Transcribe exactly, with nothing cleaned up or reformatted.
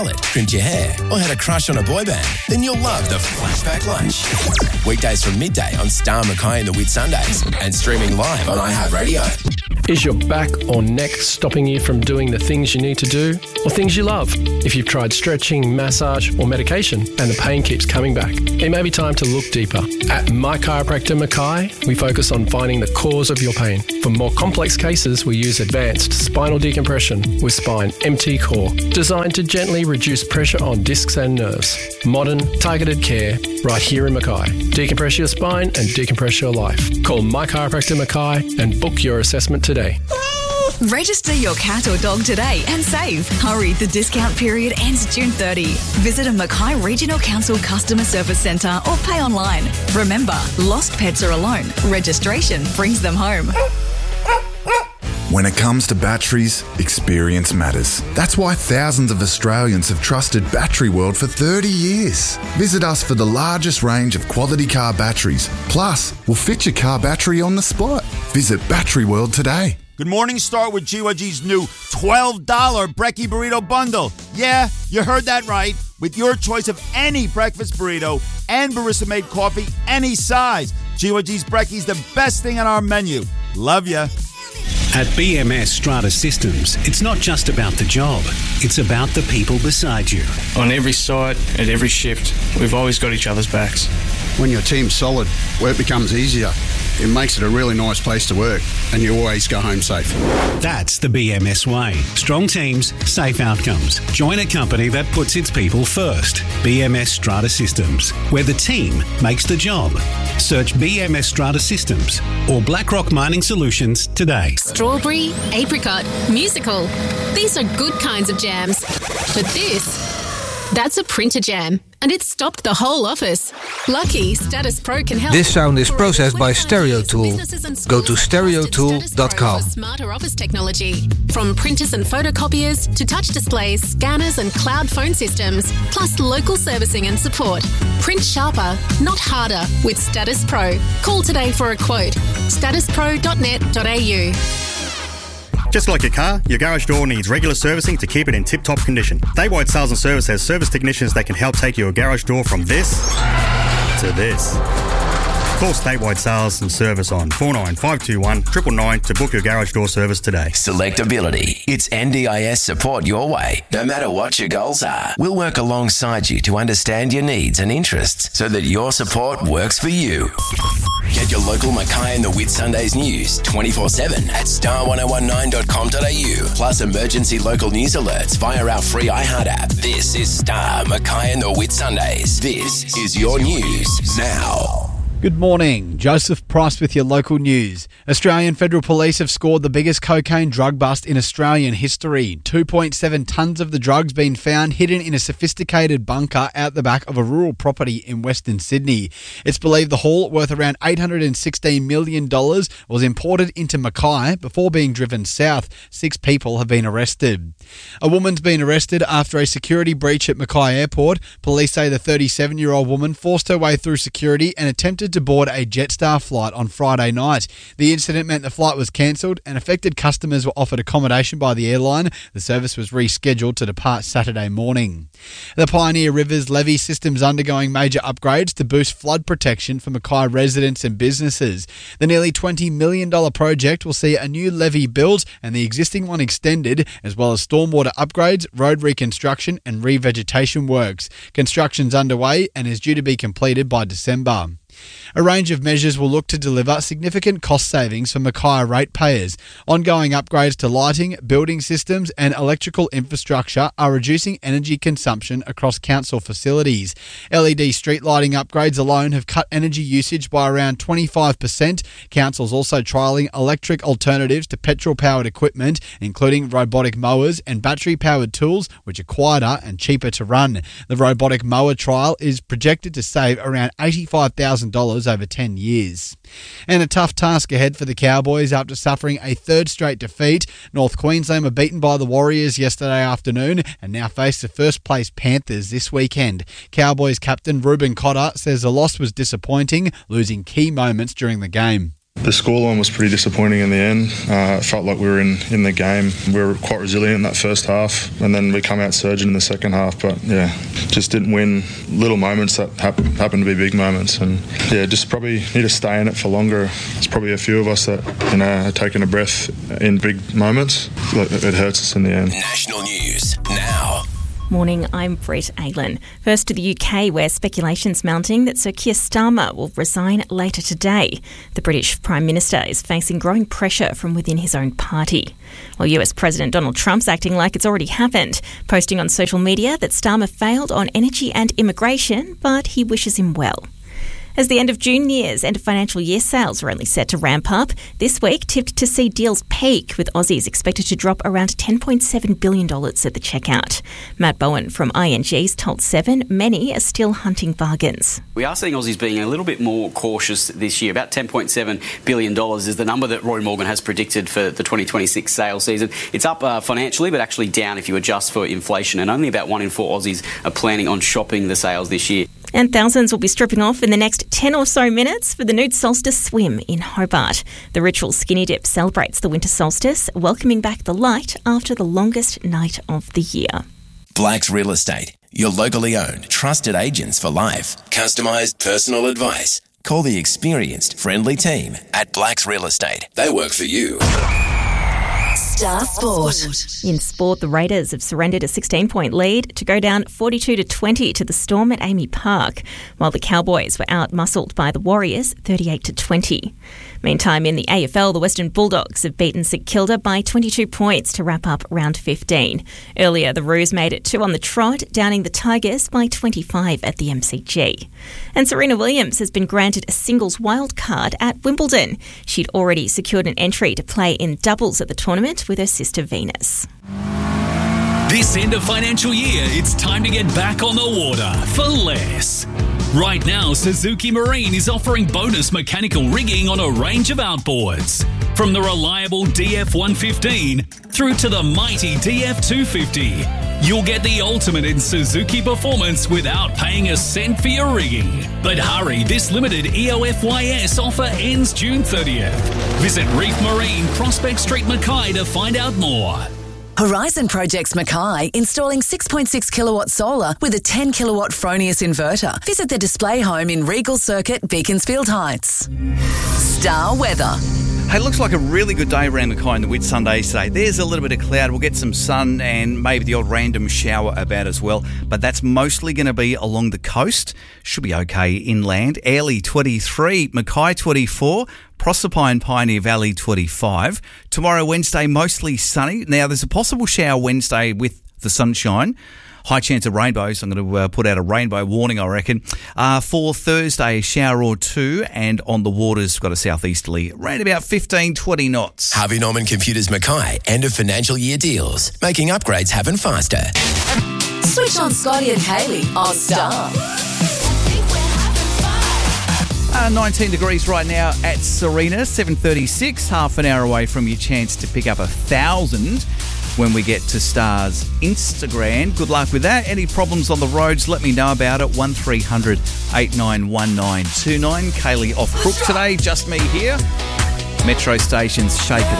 trimmed your hair, or had a crush on a boy band, then you'll love the Flashback Lunch. Weekdays from midday on Star Mackay and the Whitsundays and streaming live on iHeartRadio. Is your back or neck stopping you from doing the things you need to do or things you love? If you've tried stretching, massage or medication and the pain keeps coming back, it may be time to look deeper. At My Chiropractor Mackay, we focus on finding the cause of your pain. For more complex cases, we use advanced spinal decompression with Spine M T Core, designed to gently reduce pressure on discs and nerves. Modern, targeted care right here in Mackay. Decompress your spine and decompress your life. Call My Chiropractor Mackay and book your assessment today. Register your cat or dog today and save. Hurry, the discount period ends June thirtieth. Visit a Mackay Regional Council Customer Service Centre or pay online. Remember, lost pets are alone. Registration brings them home. When it comes to batteries, experience matters. That's why thousands of Australians have trusted Battery World for thirty years. Visit us for the largest range of quality car batteries. Plus, we'll fit your car battery on the spot. Visit Battery World today. Good morning, start with G Y G's new twelve dollars Brekkie Burrito Bundle. Yeah, you heard that right. With your choice of any breakfast burrito and barista-made coffee, any size. G Y G's Brekkie's the best thing on our menu. Love ya. At B M S Strata Systems, it's not just about the job, it's about the people beside you. On every site, at every shift, we've always got each other's backs. When your team's solid, work becomes easier. It makes it a really nice place to work, and you always go home safe. That's the B M S way. Strong teams, safe outcomes. Join a company that puts its people first. B M S Strata Systems, where the team makes the job. Search B M S Strata Systems or BlackRock Mining Solutions today. Strawberry, apricot, musical. These are good kinds of jams. But this, that's a printer jam. And it stopped the whole office. Lucky, Status Pro can help. This sound is processed by Stereo Tool. Go to stereo tool dot com. Smarter office technology. From printers and photocopiers to touch displays, scanners and cloud phone systems, plus local servicing and support. Print sharper, not harder with Status Pro. Call today for a quote. status pro dot net dot a u. Just like your car, your garage door needs regular servicing to keep it in tip-top condition. Statewide Sales and Service has service technicians that can help take your garage door from this to this. Call Statewide Sales and Service on four nine five two one, nine nine nine to book your garage door service today. Selectability. It's N D I S support your way, no matter what your goals are. We'll work alongside you to understand your needs and interests so that your support works for you. Get your local Mackay and the Whitsundays news twenty-four seven at star ten nineteen dot com dot a u, plus emergency local news alerts via our free iHeart app. This is Star, Mackay and the Whitsundays. This is your news now. Good morning. Joseph Price with your local news. Australian Federal Police have scored the biggest cocaine drug bust in Australian history. two point seven tonnes of the drugs been found hidden in a sophisticated bunker out the back of a rural property in Western Sydney. It's believed the haul, worth around eight hundred sixteen million dollars, was imported into Mackay before being driven south. Six people have been arrested. A woman's been arrested after a security breach at Mackay Airport. Police say the thirty-seven-year-old woman forced her way through security and attempted to board a Jetstar flight on Friday night. The incident meant the flight was cancelled and affected customers were offered accommodation by the airline. The service was rescheduled to depart Saturday morning. The Pioneer Rivers levee system's undergoing major upgrades to boost flood protection for Mackay residents and businesses. The nearly twenty million dollars project will see a new levee built and the existing one extended, as well as stormwater upgrades, road reconstruction and revegetation works. Construction's underway and is due to be completed by December. A range of measures will look to deliver significant cost savings for Mackay ratepayers. Ongoing upgrades to lighting, building systems and electrical infrastructure are reducing energy consumption across council facilities. L E D street lighting upgrades alone have cut energy usage by around twenty-five percent. Council's also trialling electric alternatives to petrol-powered equipment, including robotic mowers and battery-powered tools, which are quieter and cheaper to run. The robotic mower trial is projected to save around eighty-five thousand dollars over ten years. And a tough task ahead for the Cowboys after suffering a third straight defeat. North Queensland were beaten by the Warriors yesterday afternoon and now face the first place Panthers this weekend. Cowboys captain Reuben Cotter says the loss was disappointing, losing key moments during the game. The scoreline was pretty disappointing in the end. Uh, it felt like we were in, in the game. We were quite resilient in that first half, and then we come out surging in the second half. But yeah, just didn't win little moments that happen, happened to be big moments. And yeah, just probably need to stay in it for longer. There's probably a few of us that, you know, are taking a breath in big moments. It hurts us in the end. National news now. Morning, I'm Brett Aylan. First to the U K, where speculation's mounting that Sir Keir Starmer will resign later today. The British Prime Minister is facing growing pressure from within his own party. While U S President Donald Trump's acting like it's already happened, posting on social media that Starmer failed on energy and immigration, but he wishes him well. As the end of June nears, end of financial year sales are only set to ramp up. This week tipped to see deals peak, with Aussies expected to drop around ten point seven billion dollars at the checkout. Matt Bowen from I N G's told Seven many are still hunting bargains. We are seeing Aussies being a little bit more cautious this year. About ten point seven billion dollars is the number that Roy Morgan has predicted for the twenty twenty-six sales season. It's up uh, financially, but actually down if you adjust for inflation, and only about one in four Aussies are planning on shopping the sales this year. And thousands will be stripping off in the next ten or so minutes for the nude solstice swim in Hobart. The ritual skinny dip celebrates the winter solstice, welcoming back the light after the longest night of the year. Blacks Real Estate, your locally owned, trusted agents for life. Customised personal advice. Call the experienced, friendly team at Blacks Real Estate. They work for you. Star Sport. In sport, the Raiders have surrendered a sixteen-point lead to go down forty-two to twenty to the Storm at Amy Park, while the Cowboys were out-muscled by the Warriors thirty-eight to twenty. Meantime, in the A F L, the Western Bulldogs have beaten St Kilda by twenty-two points to wrap up round fifteen. Earlier, the Roos made it two on the trot, downing the Tigers by twenty-five at the M C G. And Serena Williams has been granted a singles wild card at Wimbledon. She'd already secured an entry to play in doubles at the tournament with her sister Venus. This end of financial year, it's time to get back on the water for less. Right now, Suzuki Marine is offering bonus mechanical rigging on a range of outboards. From the reliable D F one fifteen through to the mighty D F two fifty. You'll get the ultimate in Suzuki performance without paying a cent for your rigging. But hurry, this limited E O F Y S offer ends June thirtieth. Visit Reef Marine, Prospect Street, Mackay to find out more. Horizon Projects Mackay, installing six point six kilowatt solar with a ten kilowatt Fronius inverter. Visit the display home in Regal Circuit, Beaconsfield Heights. Star Weather. Hey, it looks like a really good day around Mackay in the Whitsundays today. There's a little bit of cloud. We'll get some sun and maybe the odd random shower about as well. But that's mostly going to be along the coast. Should be okay inland. Airlie twenty-three, Mackay twenty-four, Proserpine, Pioneer Valley twenty-five. Tomorrow, Wednesday, mostly sunny. Now, there's a possible shower Wednesday with the sunshine. High chance of rainbows. I'm going to uh, put out a rainbow warning, I reckon. Uh, for Thursday, a shower or two, and on the waters, we've got a southeasterly, around about fifteen, twenty knots. Harvey Norman Computers Mackay, end of financial year deals, making upgrades happen faster. Switch on Scotty and Kaylee on Star. Uh, nineteen degrees right now at Serena, seven thirty-six, half an hour away from your chance to pick up a thousand when we get to Star's Instagram. Good luck with that. Any problems on the roads, let me know about it. one three hundred, eight nine one, nine two nine. Kaylee off crook today, just me here. Metro stations, shake it